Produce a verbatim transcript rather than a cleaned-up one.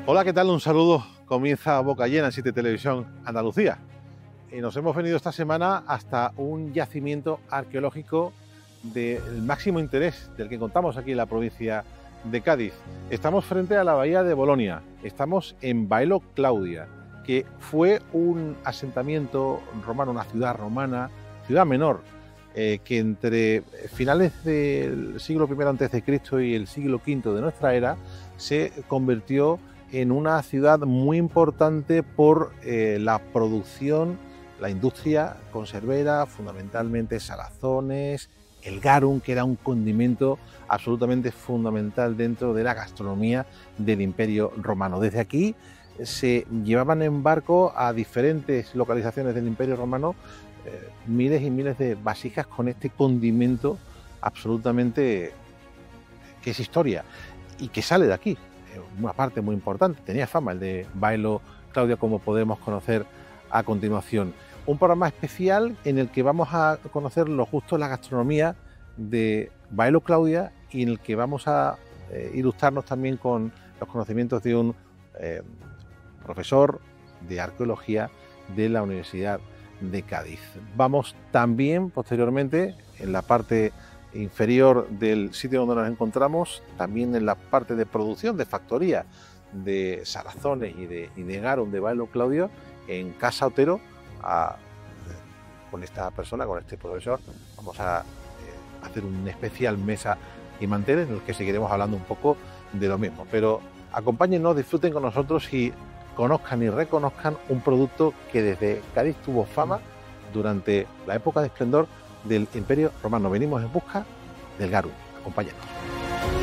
Hola, ¿qué tal? Un saludo. Comienza Boca Llena en Siete Televisión Andalucía. Y nos hemos venido esta semana hasta un yacimiento arqueológico del máximo interés, del que contamos aquí en la provincia de Cádiz. Estamos frente a la bahía de Bolonia, estamos en Baelo Claudia, que fue un asentamiento romano, una ciudad romana, ciudad menor, eh, que entre finales del siglo primero antes de Cristo y el siglo quinto de nuestra era se convirtió en una ciudad muy importante por eh, la producción, la industria conservera, fundamentalmente salazones, el garum, que era un condimento absolutamente fundamental dentro de la gastronomía del Imperio Romano. Desde aquí se llevaban en barco a diferentes localizaciones del Imperio Romano eh, miles y miles de vasijas con este condimento absolutamente que es historia y que sale de aquí. Una parte muy importante, tenía fama el de Baelo Claudia, como podemos conocer a continuación. Un programa especial en el que vamos a conocer lo justo la gastronomía de Baelo Claudia y en el que vamos a eh, ilustrarnos también con los conocimientos de un eh, profesor de arqueología de la Universidad de Cádiz. Vamos también posteriormente en la parte inferior del sitio donde nos encontramos, también en la parte de producción, de factoría de salazones y de, y de garum de Baelo Claudio, en Casa Otero, a, con esta persona, con este profesor, vamos a eh, hacer un especial mesa y mantel en el que seguiremos hablando un poco de lo mismo. Pero acompáñennos, disfruten con nosotros y conozcan y reconozcan un producto que desde Cádiz tuvo fama durante la época de esplendor del Imperio Romano. Venimos en busca del garum. Acompáñenos.